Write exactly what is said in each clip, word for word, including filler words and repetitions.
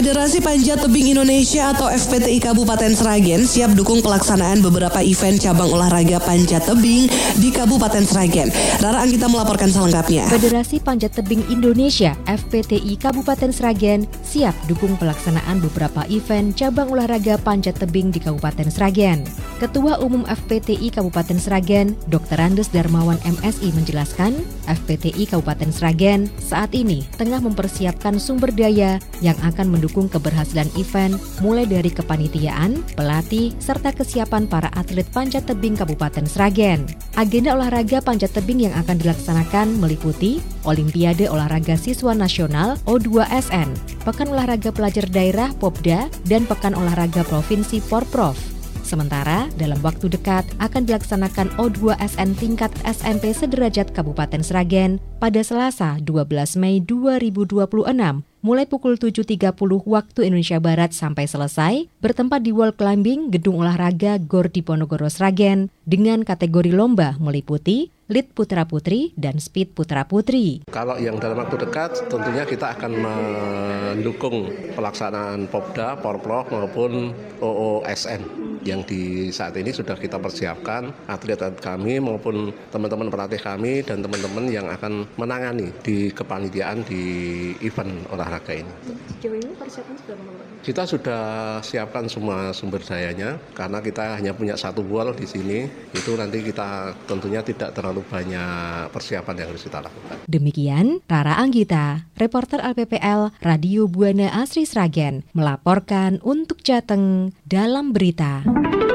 Federasi Panjat Tebing Indonesia atau F P T I Kabupaten Sragen siap dukung pelaksanaan beberapa event cabang olahraga panjat tebing di Kabupaten Sragen. Rara Anggita melaporkan selengkapnya. Federasi Panjat Tebing Indonesia F P T I Kabupaten Sragen siap dukung pelaksanaan beberapa event cabang olahraga panjat tebing di Kabupaten Sragen. Ketua Umum F P T I Kabupaten Sragen, Doktor Andes Darmawan M Si menjelaskan, F P T I Kabupaten Sragen saat ini tengah mempersiapkan sumber daya yang akan mendukung keberhasilan event mulai dari kepanitiaan, pelatih, serta kesiapan para atlet panjat tebing Kabupaten Sragen. Agenda olahraga panjat tebing yang akan dilaksanakan meliputi Olimpiade Olahraga Siswa Nasional O dua S N, Pekan Olahraga Pelajar Daerah Popda, dan Pekan Olahraga Provinsi Porprov. Sementara dalam waktu dekat akan dilaksanakan O dua S N tingkat S M P sederajat Kabupaten Sragen pada Selasa dua belas Mei dua ribu dua puluh enam mulai pukul tujuh tiga puluh waktu Indonesia Barat sampai selesai, bertempat di Wall Climbing Gedung Olahraga Gor Diponegoro Sragen dengan kategori lomba meliputi Lead Putra Putri dan Speed Putra Putri. Kalau yang dalam waktu dekat tentunya kita akan mendukung pelaksanaan Popda, Porprov maupun O O S N yang di saat ini sudah kita persiapkan atlet-atlet kami maupun teman-teman pelatih kami dan teman-teman yang akan menangani di kepanitiaan di event olahraga ini. Sejauh ini persiapan sudah menurut? Kita sudah siapkan semua sumber dayanya karena kita hanya punya satu wall di sini. Itu nanti kita tentunya tidak terlalu banyak persiapan yang harus kita lakukan. Demikian Rara Anggita, reporter L P P L Radio Buana Asri Sragen melaporkan untuk Jateng dalam berita.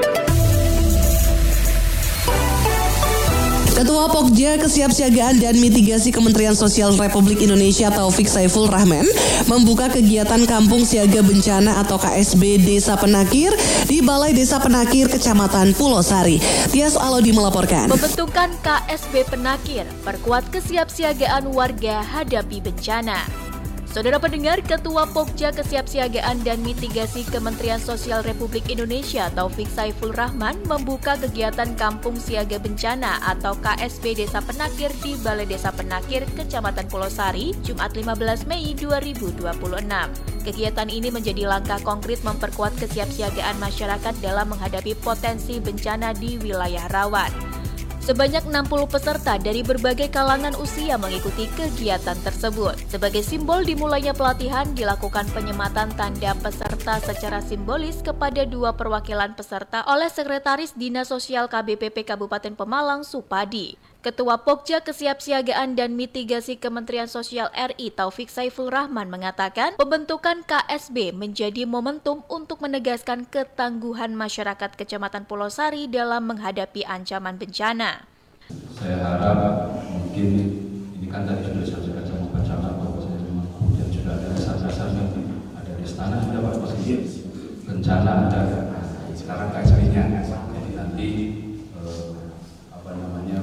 Ketua Pokja Kesiapsiagaan dan Mitigasi Kementerian Sosial Republik Indonesia Taufik Saiful Rahman membuka kegiatan Kampung Siaga Bencana atau K S B Desa Penakir di Balai Desa Penakir, Kecamatan Pulau Sari. Tias Alodi melaporkan. Pembentukan K S B Penakir perkuat kesiapsiagaan warga hadapi bencana. Saudara pendengar, Ketua Pokja Kesiapsiagaan dan Mitigasi Kementerian Sosial Republik Indonesia Taufik Saiful Rahman membuka kegiatan Kampung Siaga Bencana atau K S B Desa Penakir di Balai Desa Penakir, Kecamatan Pulau Sari, Jumat lima belas Mei dua ribu dua puluh enam. Kegiatan ini menjadi langkah konkret memperkuat kesiapsiagaan masyarakat dalam menghadapi potensi bencana di wilayah rawan. Sebanyak enam puluh peserta dari berbagai kalangan usia mengikuti kegiatan tersebut. Sebagai simbol dimulainya pelatihan, dilakukan penyematan tanda peserta secara simbolis kepada dua perwakilan peserta oleh Sekretaris Dinas Sosial K B P P Kabupaten Pemalang, Supadi. Ketua Pokja Kesiapsiagaan dan Mitigasi Kementerian Sosial R I Taufik Saiful Rahman mengatakan pembentukan K S B menjadi momentum untuk menegaskan ketangguhan masyarakat Kecamatan Pulau Sari dalam menghadapi ancaman bencana. Saya harap mungkin ini kan tadi sudah disampaikan sama Pak Camat bahwa saya memang kemudian sudah ada dasar-dasarnya, ada di istana sudah Pak Presiden, rencana ada, sekarang K S B-nya, jadi nanti eh, apa namanya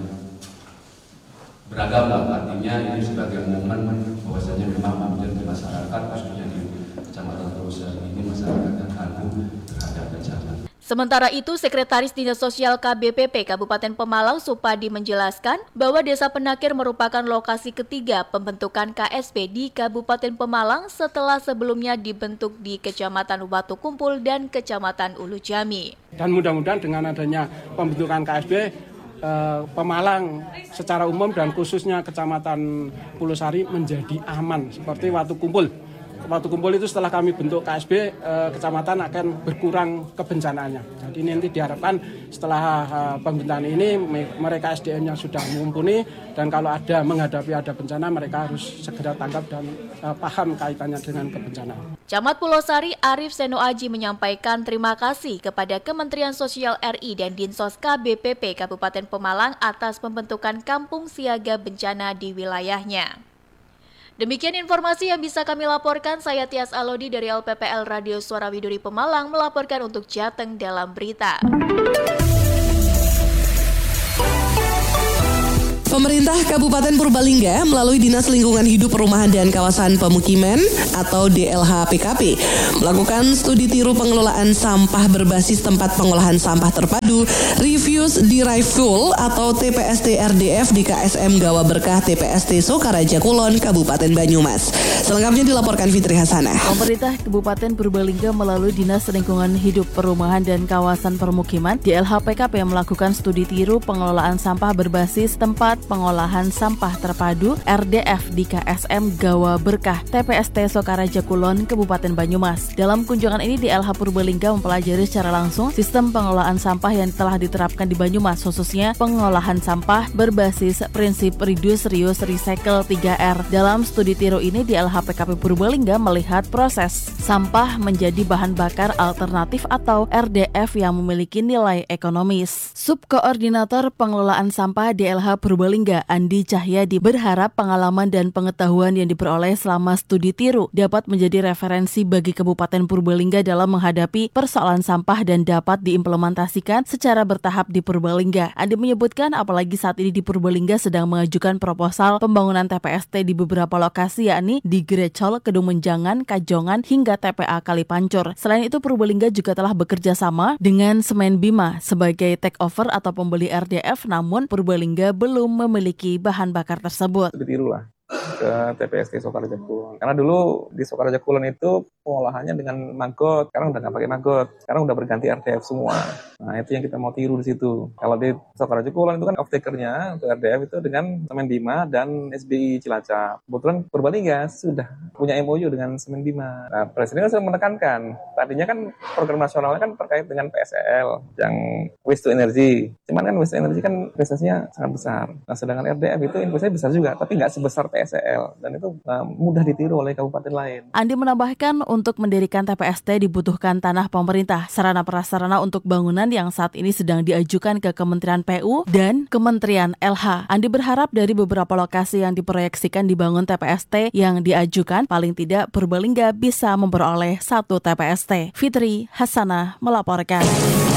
beragam lah, artinya ini sebagai momen bahwasanya memang kemudian di masyarakat khususnya di Kecamatan Pulau Sari ini masyarakat yang tangguh terhadap bencana. Sementara itu, Sekretaris Dinas Sosial K B P P Kabupaten Pemalang Supadi menjelaskan bahwa Desa Penakir merupakan lokasi ketiga pembentukan K S B di Kabupaten Pemalang setelah sebelumnya dibentuk di Kecamatan Watu Kumpul dan Kecamatan Ulu Jami. Dan mudah-mudahan dengan adanya pembentukan K S B, eh, Pemalang secara umum dan khususnya Kecamatan Pulau Sari menjadi aman seperti Watu Kumpul. Watu Kumpul itu setelah kami bentuk K S B, eh, kecamatan akan berkurang kebencanaannya. Jadi nanti diharapkan setelah eh, pembentukan ini mereka S D M yang sudah mumpuni dan kalau ada menghadapi ada bencana mereka harus segera tanggap dan eh, paham kaitannya dengan kebencanaan. Camat Pulau Sari Arif Seno Aji menyampaikan terima kasih kepada Kementerian Sosial R I dan Dinsos K B P P Kabupaten Pemalang atas pembentukan Kampung Siaga Bencana di wilayahnya. Demikian informasi yang bisa kami laporkan. Saya Tias Alodi dari L P P L Radio Suara Widuri Pemalang melaporkan untuk Jateng dalam berita. Pemerintah Kabupaten Purbalingga melalui Dinas Lingkungan Hidup Perumahan dan Kawasan Pemukiman atau D L H P K P melakukan studi tiru pengelolaan sampah berbasis tempat pengolahan sampah terpadu Refuse Derived Fuel atau T P S T R D F di K S M Gawa Berkah T P S T Sokaraja Kulon, Kabupaten Banyumas. Selengkapnya dilaporkan Fitri Hasanah. Pemerintah Kabupaten Purbalingga melalui Dinas Lingkungan Hidup Perumahan dan Kawasan Permukiman D L H P K P melakukan studi tiru pengelolaan sampah berbasis tempat pengolahan sampah terpadu R D F di K S M Gawa Berkah T P S T Sokaraja Kulon, Kabupaten Banyumas. Dalam kunjungan ini D L H Purbalingga mempelajari secara langsung sistem pengelolaan sampah yang telah diterapkan di Banyumas, khususnya pengolahan sampah berbasis prinsip Reduce, Reuse, Recycle tiga R. Dalam studi tiru ini D L H P K P Purbalingga melihat proses sampah menjadi bahan bakar alternatif atau R D F yang memiliki nilai ekonomis. Subkoordinator Pengelolaan Sampah D L H Purbalingga Andi Cahyadi berharap pengalaman dan pengetahuan yang diperoleh selama studi tiru dapat menjadi referensi bagi Kabupaten Purbalingga dalam menghadapi persoalan sampah dan dapat diimplementasikan secara bertahap di Purbalingga. Andi menyebutkan apalagi saat ini di Purbalingga sedang mengajukan proposal pembangunan T P S T di beberapa lokasi, yakni di Grecol, Kedung Menjangan, Kajongan, hingga T P A Kalipancur. Selain itu, Purbalingga juga telah bekerja sama dengan Semen Bima sebagai take over atau pembeli R D F, namun Purbalingga belum memiliki bahan bakar tersebut. Ditirulah ke T P S T Sokaraja Kulon. Karena dulu di Sokaraja Kulon itu pengolahannya dengan maggot, sekarang udah nggak pakai maggot, sekarang udah berganti R D F semua. Nah itu yang kita mau tiru di situ. Kalau di Sokaraja Kulon itu kan off-takernya untuk R D F itu dengan Semen Bima dan S B I Cilacap. Kebetulan Purbalingga sudah punya M O U dengan Semen Bima. Nah Presiden sudah menekankan, tadinya kan program nasionalnya kan terkait dengan P S E L yang waste to energy. Cuman kan waste to energy kan investasinya sangat besar. Nah sedangkan R D F itu investasinya besar juga, tapi nggak sebesar P S E L. Dan itu uh, mudah ditiru oleh kabupaten lain. Andi menambahkan untuk mendirikan T P S T dibutuhkan tanah pemerintah, sarana prasarana untuk bangunan yang saat ini sedang diajukan ke Kementerian P U dan Kementerian L H. Andi berharap dari beberapa lokasi yang diproyeksikan dibangun T P S T yang diajukan, paling tidak Purbalingga bisa memperoleh satu T P S T. Fitri Hasanah melaporkan.